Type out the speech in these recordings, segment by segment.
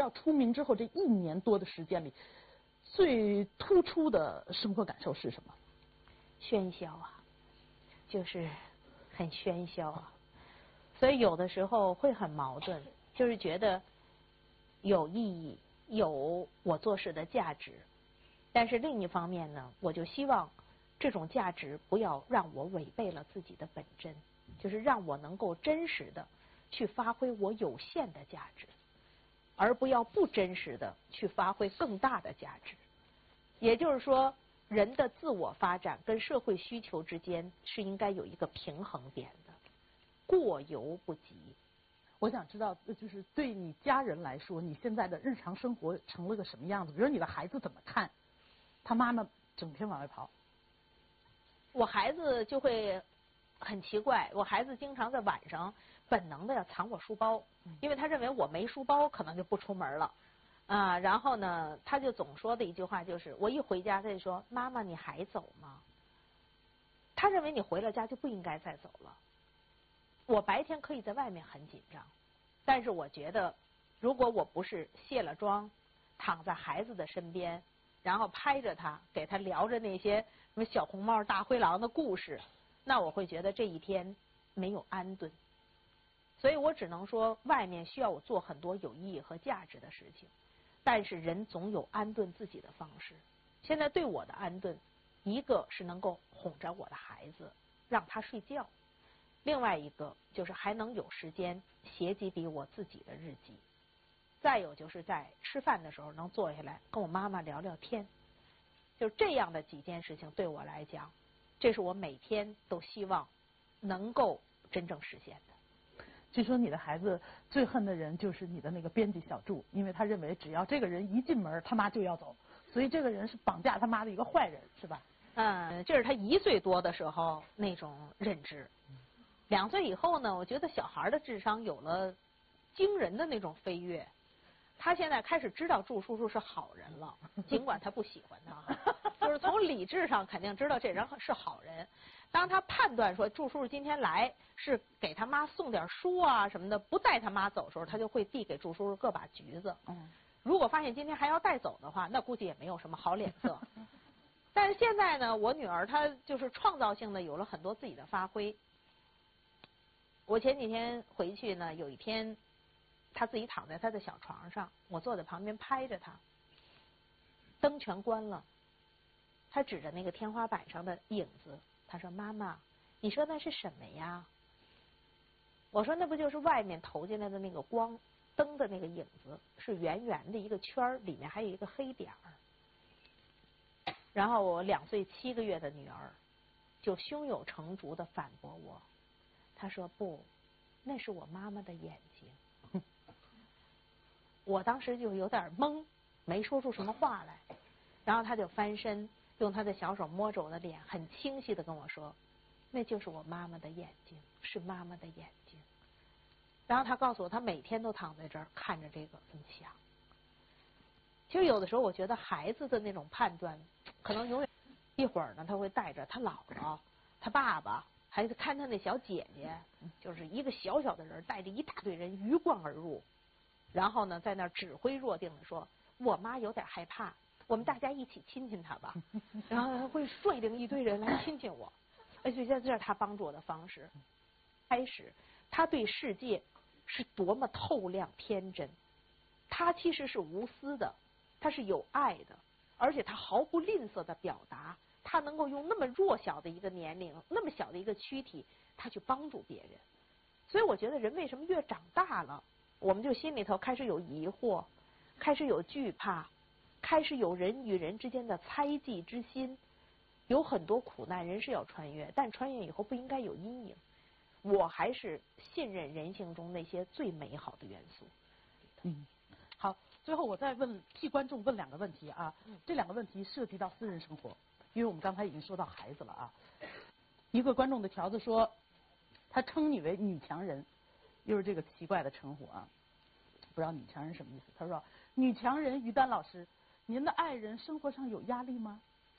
要出名之后这1年多的时间里，最突出的生活感受是什么？ 喧嚣啊，就是很喧嚣啊，所以有的时候会很矛盾，就是觉得有意义，有我做事的价值，但是另一方面呢，我就希望这种价值不要让我违背了自己的本真，就是让我能够真实的去发挥我有限的价值，而不要不真实的去发挥更大的价值。也就是说，人的自我发展跟社会需求之间是应该有一个平衡点的，过犹不及。 我想知道，就是对你家人来说，你现在的日常生活成了个什么样子？比如你的孩子怎么看他妈妈整天往外跑？ 我孩子就会很奇怪，我孩子经常在晚上本能的要藏我书包，因为他认为我没书包可能就不出门了啊。然后呢，他就总说的一句话就是，我一回家他就说：“妈妈，你还走吗？”他认为你回了家就不应该再走了。我白天可以在外面很紧张，但是我觉得，如果我不是卸了妆，躺在孩子的身边，然后拍着他，给他聊着那些什么小红帽、大灰狼的故事，那我会觉得这一天没有安顿。所以我只能说，外面需要我做很多有意义和价值的事情，但是人总有安顿自己的方式。现在对我的安顿，一个是能够哄着我的孩子，让他睡觉。另外一个就是还能有时间写几笔我自己的日记，再有就是在吃饭的时候能坐下来跟我妈妈聊聊天，就这样的几件事情对我来讲，这是我每天都希望能够真正实现的。 据说你的孩子最恨的人就是你的那个编辑小祝，因为他认为只要这个人一进门，他妈就要走，所以这个人是绑架他妈的一个坏人，是吧？ 这是他1岁多的时候那种认知。2岁以后呢，我觉得小孩的智商有了惊人的那种飞跃。他现在开始知道祝叔叔是好人了，尽管他不喜欢他，就是从理智上肯定知道这人是好人。当他判断说祝叔叔今天来是给他妈送点书啊什么的，不带他妈走的时候，他就会递给祝叔叔个把橘子。如果发现今天还要带走的话，那估计也没有什么好脸色。但是现在呢，我女儿她就是创造性的有了很多自己的发挥。我前几天回去呢，有一天他自己躺在他的小床上，我坐在旁边拍着他，灯全关了，他指着那个天花板上的影子，他说：“妈妈，你说那是什么呀？”我说：“那不就是外面投进来的那个光，灯的那个影子，是圆圆的一个圈，里面还有一个黑点儿。”然后我2岁7个月的女儿就胸有成竹地反驳我，她说：“不，那是我妈妈的眼睛。”我当时就有点懵，没说出什么话来。然后她就翻身，用她的小手摸着我的脸，很清晰地跟我说：“那就是我妈妈的眼睛，是妈妈的眼睛。”然后她告诉我，她每天都躺在这儿看着这个这么想。其实有的时候我觉得孩子的那种判断，可能永远一会儿呢，他会带着他姥姥、他爸爸，还是看他那小姐姐，就是一个小小的人带着一大堆人鱼贯而入，然后呢，在那儿指挥若定的说：“我妈有点害怕，我们大家一起亲亲她吧。”然后他会率领一堆人来亲亲我，而且这是他帮助我的方式。开始，他对世界是多么透亮天真，他其实是无私的，他是有爱的，而且他毫不吝啬的表达，他能够用那么弱小的一个年龄，那么小的一个躯体，他去帮助别人。所以我觉得人为什么越长大了，我们就心里头开始有疑惑，开始有惧怕，开始有人与人之间的猜忌之心，有很多苦难人是要穿越，但穿越以后不应该有阴影。我还是信任人性中那些最美好的元素。 好，最后我再替观众问2个问题啊，这2个问题涉及到私人生活，因为我们刚才已经说到孩子了啊。一个观众的条子说，他称你为女强人，又是这个奇怪的称呼啊，不知道女强人什么意思。他说：“女强人于丹老师，您的爱人生活上有压力吗？”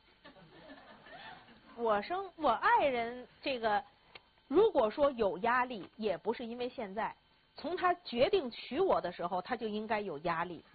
我爱人这个，如果说有压力，也不是因为现在，从他决定娶我的时候，他就应该有压力。